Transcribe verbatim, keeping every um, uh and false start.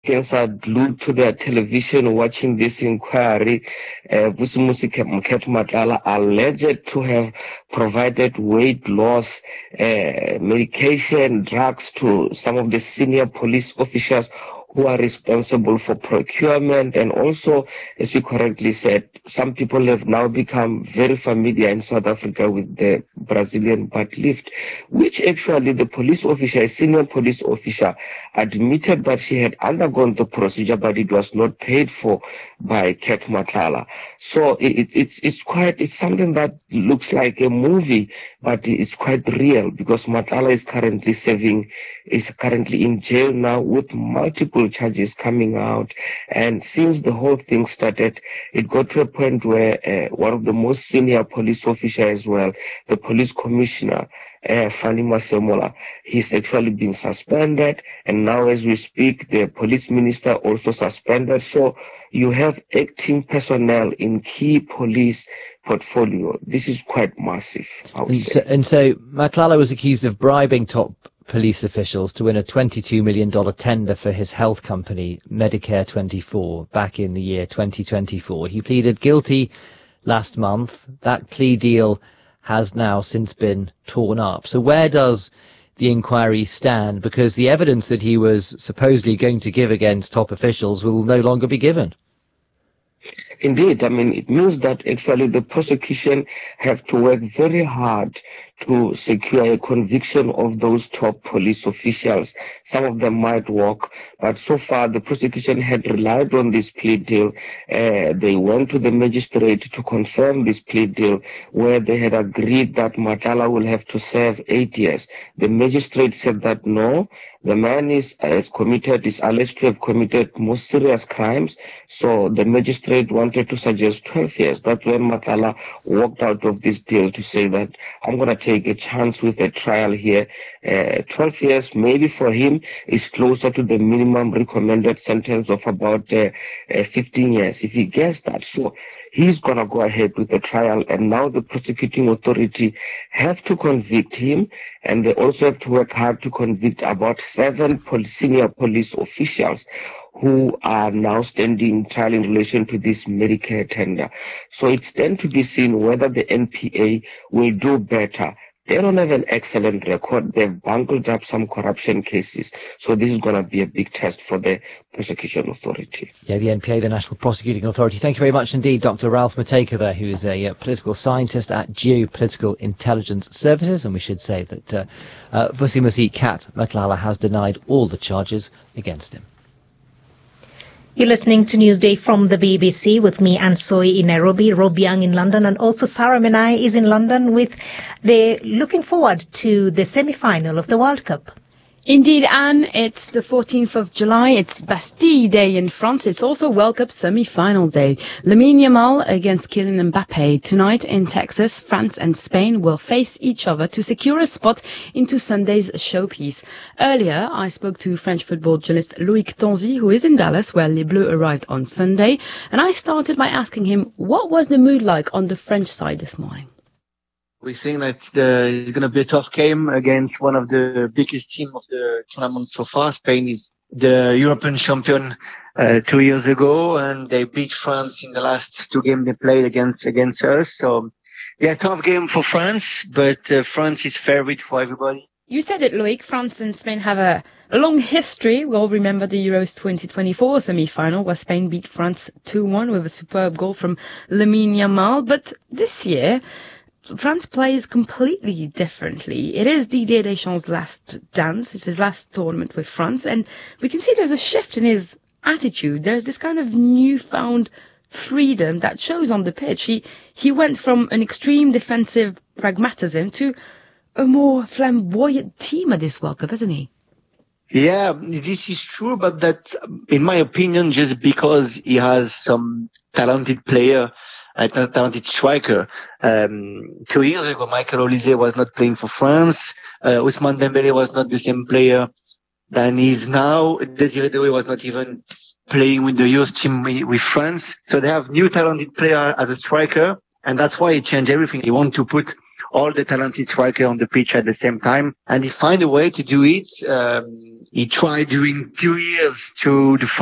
are glued to their television watching this inquiry. uh, Vusumuzi Mkhetho Matlala alleged to have provided weight loss uh, medication, drugs to some of the senior police officers who are responsible for procurement. And also, as you correctly said, some people have now become very familiar in South Africa with the Brazilian butt lift, which actually the police officer, a senior police officer, admitted that she had undergone the procedure, but it was not paid for by Mkhetho Matlala. So it, it, it's it's quite it's something that looks like a movie, but it's quite real, because Matlala is currently serving, is currently in jail now with multiple charges coming out. And since the whole thing started, it got to a point where uh, one of the most senior police officers as well, the police commissioner, uh, Fani Masemola, he's actually been suspended. And now as we speak, the police minister also suspended. So you have acting personnel in key police portfolio. This is quite massive, I would and, say. so, and so Matlala was accused of bribing top police officials to win a twenty-two million dollars tender for his health company, Medicare twenty-four, back in the year twenty twenty-four. He pleaded guilty last month. That plea deal has now since been torn up. So where does the inquiry stand? Because the evidence that he was supposedly going to give against top officials will no longer be given. Indeed, I mean, it means that actually the prosecution have to work very hard to secure a conviction of those top police officials. Some of them might walk, but so far the prosecution had relied on this plea deal. Uh, they went to the magistrate to confirm this plea deal, where they had agreed that Matlala will have to serve eight years. The magistrate said that no, the man is, is committed, is alleged to have committed most serious crimes, so the magistrate wanted to suggest twelve years. That's when Matlala walked out of this deal to say that I'm going to take a chance with a trial here. Uh, twelve years maybe for him is closer to the minimum recommended sentence of about uh, uh, fifteen years if he gets that. So he's going to go ahead with the trial, and now the prosecuting authority have to convict him, and they also have to work hard to convict about seven pol- senior police officials who are now standing trial in relation to this Medicare tender. So it's then to be seen whether the N P A will do better. They don't have an excellent record. They've bungled up some corruption cases. So this is going to be a big test for the prosecution authority. Yeah, the N P A, the National Prosecuting Authority. Thank you very much indeed, Doctor Ralph Matejka there, who is a uh, political scientist at Geopolitical Intelligence Services. And we should say that uh, uh, Vusumuzi Mkhetho Matlala has denied all the charges against him. You're listening to Newsday from the B B C with me, Anne Soy in Nairobi, Rob Young in London, and also Sarah Menai is in London with the looking forward to the semi-final of the World Cup. Indeed, Anne, it's the fourteenth of July, it's Bastille Day in France, it's also World Cup semi-final day. Lamine Yamal against Kylian Mbappe. Tonight in Texas, France and Spain will face each other to secure a spot into Sunday's showpiece. Earlier, I spoke to French football journalist Loïc Tanzi, who is in Dallas, where Les Bleus arrived on Sunday, and I started by asking him what was the mood like on the French side this morning. We think that the, it's going to be a tough game against one of the biggest teams of the tournament so far. Spain is the European champion uh, two years ago, and they beat France in the last two games they played against against us. So, yeah, tough game for France, but uh, France is favorite for everybody. You said it, Loïc. France and Spain have a, a long history. We all remember the Euros twenty twenty-four semi-final, where Spain beat France two one with a superb goal from Lamine Yamal. But this year, France plays completely differently. It is Didier Deschamps' last dance. It's his last tournament with France. And we can see there's a shift in his attitude. There's this kind of newfound freedom that shows on the pitch. He, he went from an extreme defensive pragmatism to a more flamboyant team at this World Cup, hasn't he? Yeah, this is true, but that, in my opinion, just because he has some talented player, a talented striker. Um, two years ago, Michael Olise was not playing for France. Uh, Ousmane Dembélé was not the same player than he is now. Desiré Doué was not even playing with the youth team with France. So they have new talented player as a striker, and that's why he changed everything. He wanted to put all the talented strikers on the pitch at the same time. And he find a way to do it. Um, he tried during two years to, to